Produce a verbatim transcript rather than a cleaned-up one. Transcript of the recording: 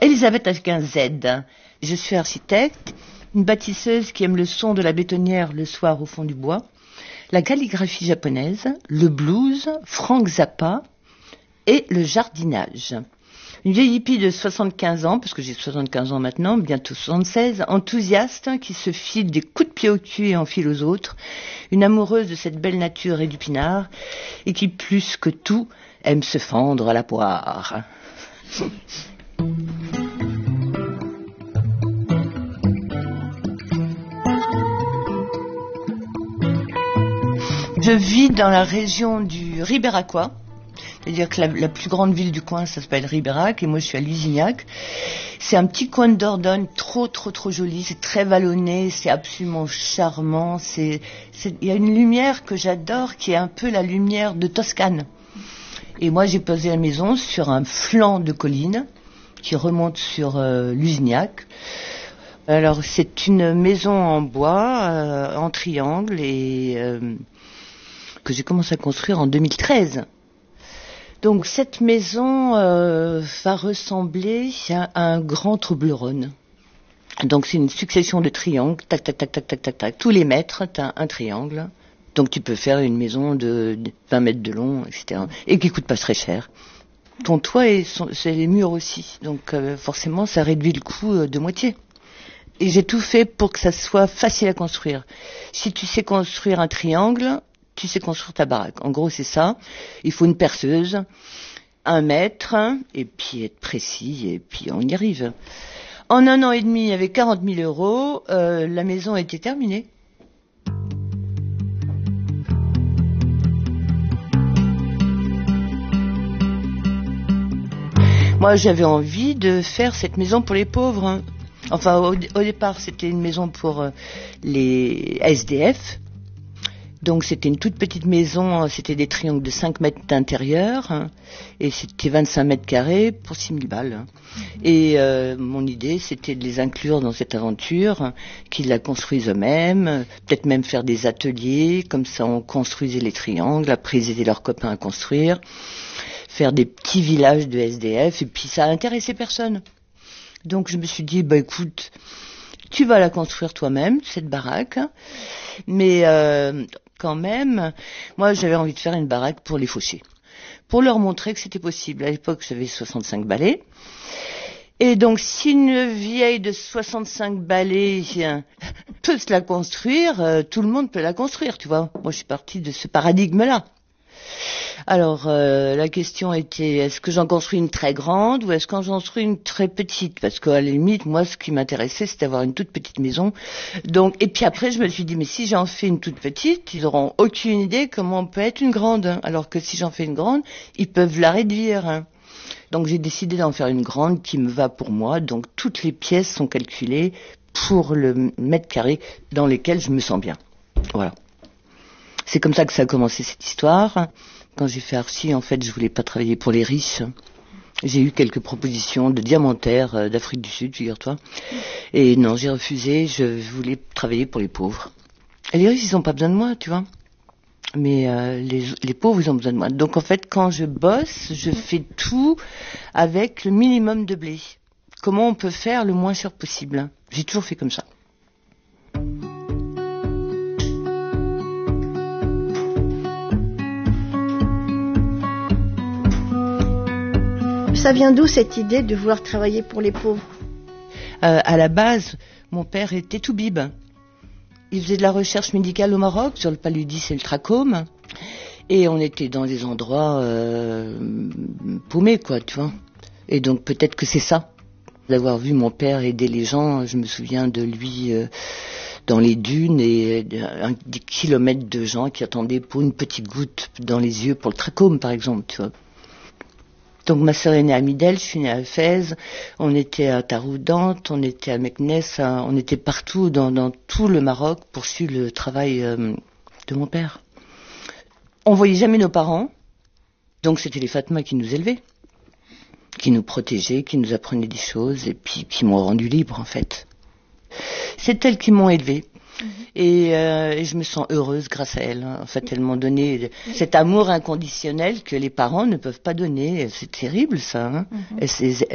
Elisabeth avec un Z. Je suis architecte, une bâtisseuse qui aime le son de la bétonnière le soir au fond du bois, la calligraphie japonaise, le blues, Frank Zappa et le jardinage. Une vieille hippie de soixante-quinze ans, parce que j'ai soixante-quinze ans maintenant, bientôt soixante-seize, enthousiaste, qui se file des coups de pied au cul et en file aux autres, une amoureuse de cette belle nature et du pinard, et qui, plus que tout, aime se fendre à la poire. Je vis dans la région du Ribéracois. C'est-à-dire que la, la plus grande ville du coin, ça s'appelle Ribérac, et moi je suis à Lusignac. C'est un petit coin de Dordogne, trop, trop, trop joli. C'est très vallonné, c'est absolument charmant. C'est, c'est, il y a une lumière que j'adore, qui est un peu la lumière de Toscane. Et moi j'ai posé la maison sur un flanc de colline qui remonte sur euh, Lusignac. Alors c'est une maison en bois, euh, en triangle, et euh, que j'ai commencé à construire en deux mille treize. Donc cette maison euh, va ressembler à un grand Toblerone. Donc c'est une succession de triangles, tac, tac, tac, tac, tac, tac, tac. Tous les mètres, tu as un triangle. Donc tu peux faire une maison de vingt mètres de long, et cetera. Et qui coûte pas très cher. Ton toit, et son, c'est les murs aussi. Donc euh, forcément, ça réduit le coût euh, de moitié. Et j'ai tout fait pour que ça soit facile à construire. Si tu sais construire un triangle, tu sais construire ta baraque. En gros, c'est ça. Il faut une perceuse, un mètre, et puis être précis, et puis on y arrive. En un an et demi, avec quarante mille euros, euh, la maison était terminée. Moi, j'avais envie de faire cette maison pour les pauvres. Enfin, au, au départ, c'était une maison pour euh, les S D F. Donc c'était une toute petite maison, c'était des triangles de cinq mètres d'intérieur, hein, et c'était vingt-cinq mètres carrés pour six mille balles. Hein. Et euh, mon idée, c'était de les inclure dans cette aventure, hein, qu'ils la construisent eux-mêmes, peut-être même faire des ateliers, comme ça on construisait les triangles, après ils aidaient leurs copains à construire, faire des petits villages de S D F, et puis ça a intéressé personne. Donc je me suis dit, bah écoute, tu vas la construire toi-même, cette baraque, mais euh, quand même, moi j'avais envie de faire une baraque pour les fauchés, pour leur montrer que c'était possible. À l'époque, j'avais soixante-cinq balais, et donc si une vieille de soixante-cinq balais peut se la construire, euh, tout le monde peut la construire, tu vois. Moi je suis partie de ce paradigme-là. Alors, euh, la question était, est-ce que j'en construis une très grande ou est-ce que j'en construis une très petite? Parce qu'à la limite, moi, ce qui m'intéressait, c'était d'avoir une toute petite maison. Donc, et puis après, je me suis dit, mais si j'en fais une toute petite, ils n'auront aucune idée comment on peut être une grande. Alors que si j'en fais une grande, ils peuvent la réduire. Donc, j'ai décidé d'en faire une grande qui me va pour moi. Donc, toutes les pièces sont calculées pour le mètre carré dans lesquels je me sens bien. Voilà. C'est comme ça que ça a commencé cette histoire. Quand j'ai fait Archi, en fait, je voulais pas travailler pour les riches. J'ai eu quelques propositions de diamantaires d'Afrique du Sud, figure-toi. Et non, j'ai refusé. Je voulais travailler pour les pauvres. Et les riches, ils ont pas besoin de moi, tu vois. Mais euh, les, les pauvres, ils ont besoin de moi. Donc en fait, quand je bosse, je fais tout avec le minimum de blé. Comment on peut faire le moins cher possible? J'ai toujours fait comme ça. Ça vient d'où cette idée de vouloir travailler pour les pauvres? euh, À la base, mon père était toubib. Il faisait de la recherche médicale au Maroc sur le paludisme et le trachome. Et on était dans des endroits euh, paumés, quoi, tu vois. Et donc peut-être que c'est ça. D'avoir vu mon père aider les gens, je me souviens de lui euh, dans les dunes et un, des kilomètres de gens qui attendaient pour une petite goutte dans les yeux pour le trachome, par exemple, tu vois. Donc ma sœur est née à Midel, je suis née à Fès, on était à Taroudante, on était à Meknès, on était partout dans, dans tout le Maroc pour suivre le travail euh, de mon père. On voyait jamais nos parents, donc c'était les Fatma qui nous élevaient, qui nous protégeaient, qui nous apprenaient des choses et puis qui m'ont rendu libre en fait. C'est elles qui m'ont élevée. Mmh. Et, euh, et je me sens heureuse grâce à elles. En fait, elles m'ont donné cet amour inconditionnel que les parents ne peuvent pas donner. C'est terrible, ça. Hein. Mmh. Elles,